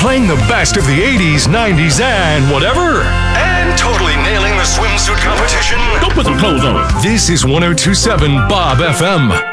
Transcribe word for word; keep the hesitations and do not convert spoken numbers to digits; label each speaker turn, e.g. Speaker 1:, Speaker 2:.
Speaker 1: Playing the best of the eighties, nineties, and whatever. And totally nailing the swimsuit competition.
Speaker 2: Go put some clothes on.
Speaker 1: This is one oh two point seven Bob F M.